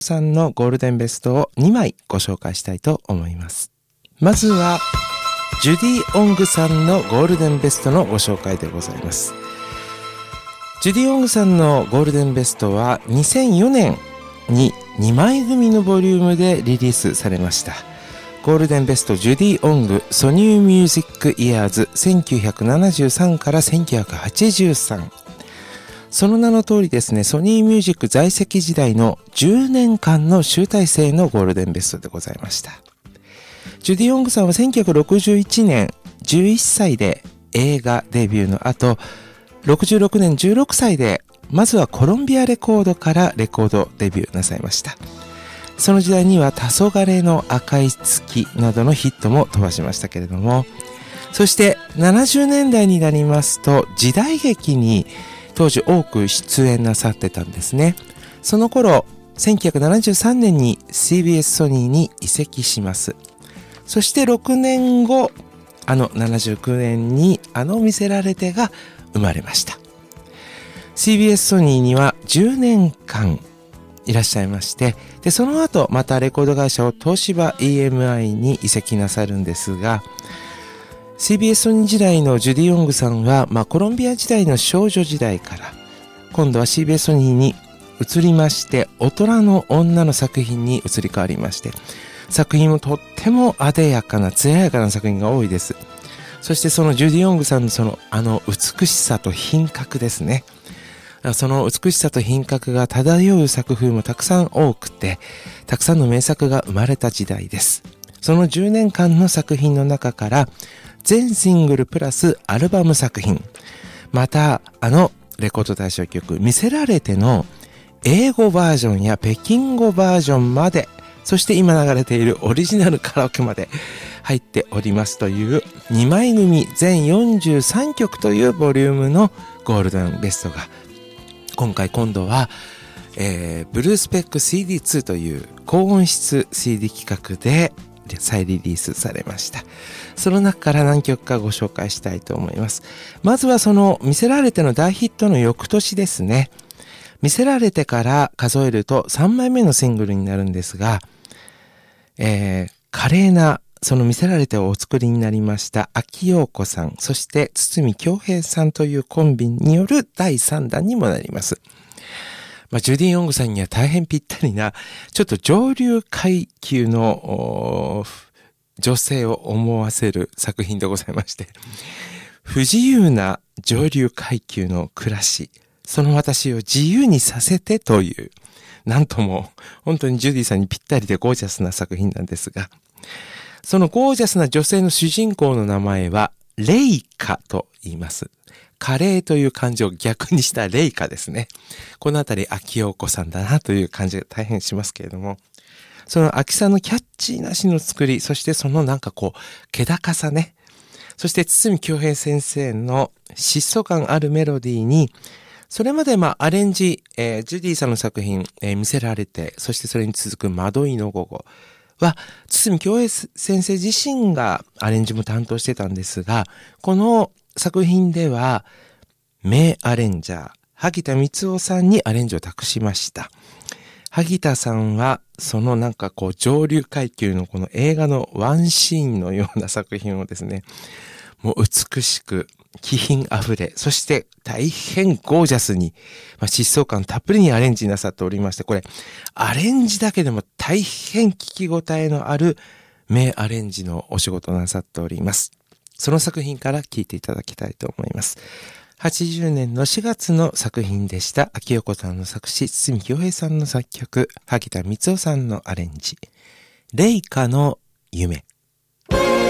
さんのゴールデンベストを2枚ご紹介したいと思います。まずはジュディ・オングさんのゴールデンベストのご紹介でございます。ジュディ・オングさんのゴールデンベストは2004年に2枚組のボリュームでリリースされました。ゴールデンベストジュディ・オングソニーミュージックイヤーズ1973から1983。その名の通りですね、ソニーミュージック在籍時代の10年間の集大成のゴールデンベストでございました。ジュディ・オングさんは1961年11歳で映画デビューの後、66年16歳でまずはコロンビアレコードからレコードデビューなさいました。その時代には黄昏の赤い月などのヒットも飛ばしましたけれども、そして70年代になりますと時代劇に当時多く出演なさってたんですね。その頃1973年に CBS ソニーに移籍します。そして6年後、79年に見せられてが生まれました。CBS ソニーには10年間いらっしゃいまして、でその後またレコード会社を東芝 EMI に移籍なさるんですが、CBS ソニー時代のジュディ・オングさんは、コロンビア時代の少女時代から今度は CBS ソニーに移りまして、大人の女の作品に移り変わりまして、作品もとっても艶やかな艶やかな作品が多いです。そしてそのジュディ・オングさんの美しさと品格ですね。その美しさと品格が漂う作風もたくさん多くて、たくさんの名作が生まれた時代です。その10年間の作品の中から全シングルプラスアルバム作品、またレコード大賞曲見せられての英語バージョンや北京語バージョンまで、そして今流れているオリジナルカラオケまで入っておりますという2枚組全43曲というボリュームのゴールデンベストが今度は、ブルースペック CD2 という高音質 CD 企画で再リリースされました。その中から何曲かご紹介したいと思います。まずはその見せられての大ヒットの翌年ですね。見せられてから数えると3枚目のシングルになるんですが、華麗なその見せられてをお作りになりました秋陽子さん、そして堤恭平さんというコンビによる第3弾にもなります。ジュディ・オングさんには大変ぴったりな、ちょっと上流階級の女性を思わせる作品でございまして、不自由な上流階級の暮らし、その私を自由にさせてという、なんとも本当にジュディさんにぴったりでゴージャスな作品なんですが、そのゴージャスな女性の主人公の名前はレイカと言います。華麗という漢字を逆にしたレイカですね。このあたり秋陽子さんだなという感じが大変しますけれども、その秋さんのキャッチーな詩の作り、そしてその気高さね、そして堤恭平先生の疾走感あるメロディーに、それまでアレンジ、ジュディさんの作品、見せられて、そしてそれに続く惑いの午後は、堤恭平先生自身がアレンジも担当してたんですが、この作品では、名アレンジャー、萩田光夫さんにアレンジを託しました。萩田さんは、その上流階級のこの映画のワンシーンのような作品をですね、もう美しく、気品あふれ、そして大変ゴージャスに、疾走感たっぷりにアレンジなさっておりまして、これ、アレンジだけでも大変聞き応えのある名アレンジのお仕事なさっております。その作品から聴いていただきたいと思います。80年の4月の作品でした。秋陽子さんの作詞、堤恭平さんの作曲、萩田光夫さんのアレンジ、レイカの夢。